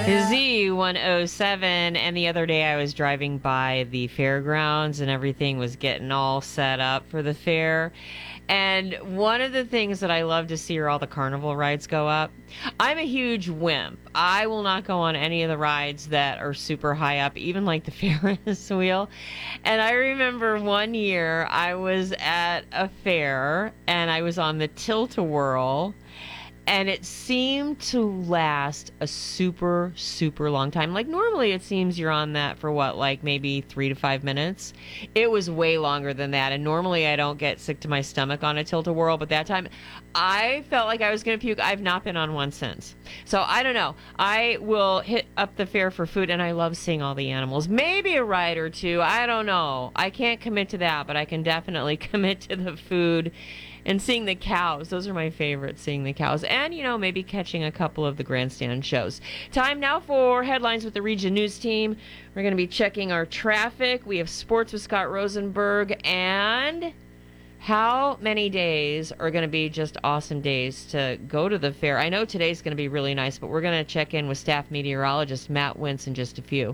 Z107, and the other day I was driving by the fairgrounds and everything was getting all set up for the fair. And one of the things that I love to see are all the carnival rides go up. I'm a huge wimp. I will not go on any of the rides that are super high up, even like the Ferris wheel. And I remember one year I was at a fair and I was on the Tilt-A-Whirl. And it seemed to last a super, super long time. Like normally it seems you're on that for what, like maybe 3 to 5 minutes. It was way longer than that. And normally I don't get sick to my stomach on a Tilt-A-Whirl, but that time I felt like I was going to puke. I've not been on one since. So I don't know. I will hit up the fair for food, and I love seeing all the animals. Maybe a ride or two. I don't know. I can't commit to that, but I can definitely commit to the food. And seeing the cows. Those are my favorites, seeing the cows. And, maybe catching a couple of the grandstand shows. Time now for headlines with the Region News team. We're going to be checking our traffic. We have sports with Scott Rosenberg. And how many days are going to be just awesome days to go to the fair? I know today's going to be really nice, but we're going to check in with staff meteorologist Matt Wintz in just a few.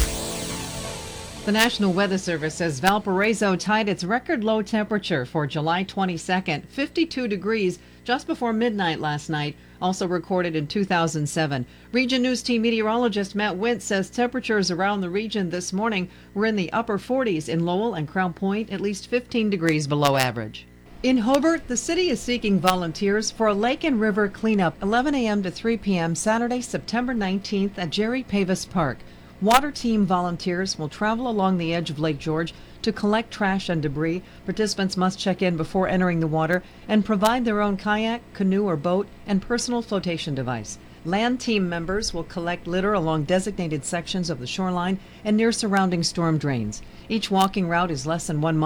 The National Weather Service says Valparaiso tied its record low temperature for July 22nd, 52 degrees, just before midnight last night, also recorded in 2007. Region News team meteorologist Matt Wintz says temperatures around the region this morning were in the upper 40s in Lowell and Crown Point, at least 15 degrees below average. In Hobart, the city is seeking volunteers for a lake and river cleanup 11 a.m. to 3 p.m. Saturday, September 19th at Jerry Pavis Park. Water team volunteers will travel along the edge of Lake George to collect trash and debris. Participants must check in before entering the water and provide their own kayak, canoe, or boat and personal flotation device. Land team members will collect litter along designated sections of the shoreline and near surrounding storm drains. Each walking route is less than 1 mile.